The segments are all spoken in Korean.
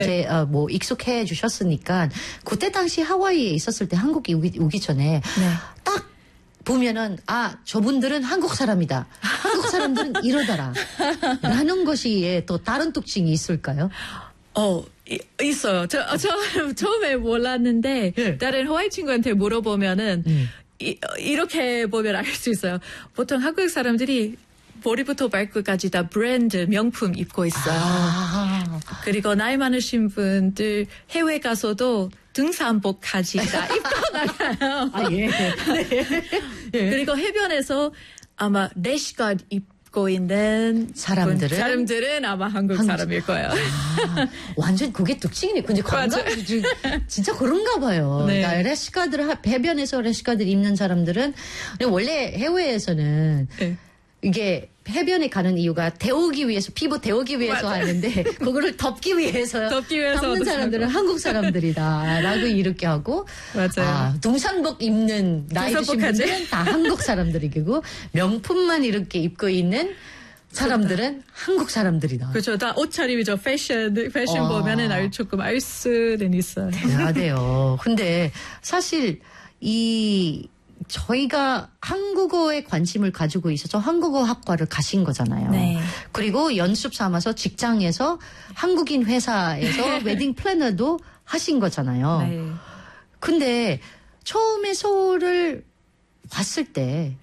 이제 뭐 익숙해 주셨으니까 그때 당시 하와이에 있었을 때 한국에 오기 전에 딱 보면은 저분들은 한국 사람이다. 한국 사람들은 이러더라. 라는 것이 또 다른 특징이 있을까요? 있어요. 처음에 몰랐는데 다른 하와이 친구한테 물어보면은 이렇게 보면 알 수 있어요. 보통 한국 사람들이 머리부터 발끝까지 다 브랜드 명품 입고 있어요. 그리고 나이 많으신 분들 해외 가서도 등산복까지 다 입고 나가요. 그리고 해변에서 아마 래시가드 입고 있는 사람들은 아마 한국 사람일 거예요. 완전 그게 특징이네. 근데 진짜 그런가 봐요. 그러니까 래시가드를 해변에서 래시가드를 입는 사람들은 원래 해외에서는 이게 해변에 가는 이유가 데우기 위해서 피부 데우기 위해서 하는데 그거를 덮기 위해서 덮는 사람들은 한국 사람들이다라고 이렇게 하고 등산복 입는 나이 드신 분들은 다 한국 사람들이고 명품만 이렇게 입고 있는 사람들은 한국 사람들이다. 그렇죠. 다 옷차림이죠. 패션 보면은 조금 알 수는 있어요. 대단해요. 근데 사실 저희가 한국어에 관심을 가지고 있어서 한국어 학과를 가신 거잖아요. 그리고 연습 삼아서 직장에서 한국인 회사에서 웨딩 플래너도 하신 거잖아요. 근데 처음에 서울을 왔을 때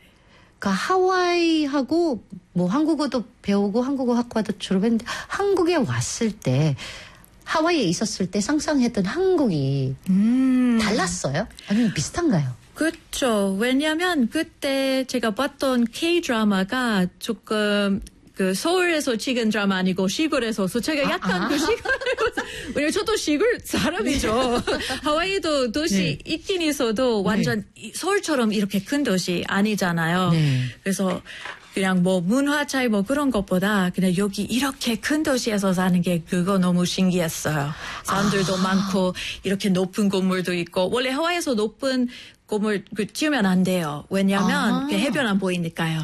하와이하고 뭐 한국어도 배우고 한국어 학과도 졸업했는데 한국에 왔을 때 하와이에 있었을 때 상상했던 한국이 달랐어요? 아니면 비슷한가요? 그렇죠. 왜냐하면 그때 제가 봤던 K-드라마가 조금 서울에서 찍은 드라마 아니고 시골에서 제가 약간 왜냐면 저도 시골 사람이죠. 하와이도 도시 있긴 있어도 완전 서울처럼 이렇게 큰 도시 아니잖아요. 그래서 그냥 뭐 문화 차이 뭐 그런 것보다 그냥 여기 이렇게 큰 도시에서 사는 게 그거 너무 신기했어요. 사람들도 많고 이렇게 높은 건물도 있고 원래 하와이에서 높은 건물 지으면 안 돼요. 왜냐하면 해변 안 보이니까요.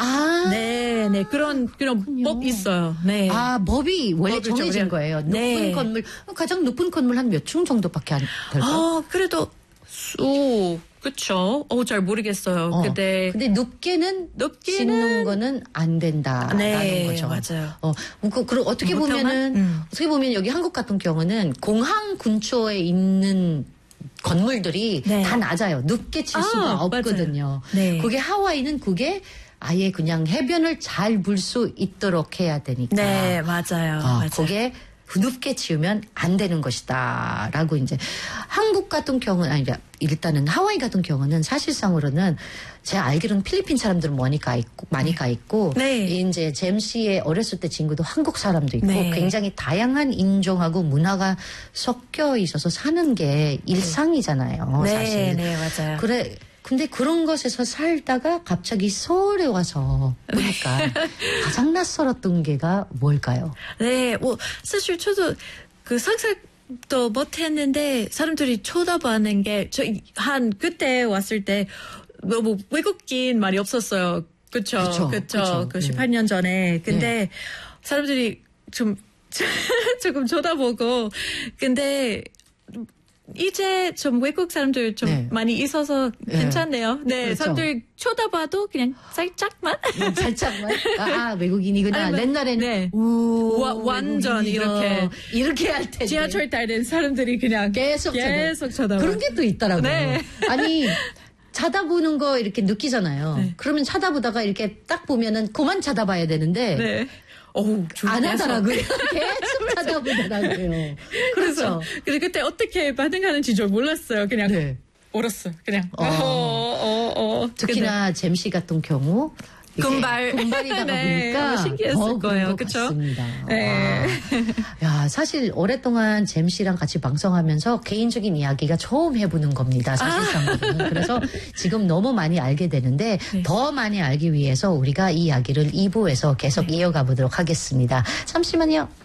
그런 법 있어요. 법이 원래 정해진 거예요. 높은 건물 가장 높은 건물 한 몇 층 정도밖에 안 될까요? 그래도 그렇죠. 잘 모르겠어요. 근데 높게는 짓는 거는 안 된다라는 거죠. 맞아요. 그리고 어떻게 보면 여기 한국 같은 경우는 공항 근처에 있는 건물들이 다 낮아요. 높게 칠 수가 없거든요. 그게 하와이는 아예 그냥 해변을 잘 볼 수 있도록 해야 되니까. 맞아요. 그게 높게 지으면 안 되는 것이다. 라고 이제 한국 같은 경우는 일단은 하와이 같은 경우는 사실상으로는 제가 알기로는 필리핀 사람들은 많이 가 있고 이제 잼 씨의 어렸을 때 친구도 한국 사람도 있고 굉장히 다양한 인종하고 문화가 섞여 있어서 사는 게 일상이잖아요. 사실. 맞아요. 근데 그런 것에서 살다가 갑자기 서울에 와서 보니까 가장 낯설었던 게가 뭘까요? 사실 저도 상상도 못했는데 사람들이 쳐다보는 게 그때 왔을 때 너무 외국인 말이 없었어요. 그쵸. 18년 전에. 근데 사람들이 조금 쳐다보고 근데 이제 좀 외국 사람들 좀 많이 있어서 괜찮네요. 사람들 쳐다봐도 그냥 살짝만. 외국인이구나. 옛날에는 완전 이렇게 할 텐데. 지하철 타는 사람들이 그냥 계속 쳐다봐. 그런 게 또 있더라고요. 아니 쳐다보는 거 이렇게 느끼잖아요. 그러면 쳐다보다가 이렇게 딱 보면은 그만 쳐다봐야 되는데. 안 하더라고요. 계속 쳐다보더라고요. 그래서 그때 어떻게 반응하는지 좀 몰랐어요. 그냥 울었어. 그냥. 특히나 잼 씨 같은 경우 금발이다 보니까 신기했을 거예요. 그렇죠? 사실 오랫동안 잼 씨랑 같이 방송하면서 개인적인 이야기가 처음 해보는 겁니다. 사실상으로는. 그래서 지금 너무 많이 알게 되는데 더 많이 알기 위해서 우리가 이 이야기를 2부에서 계속 이어가 보도록 하겠습니다. 잠시만요.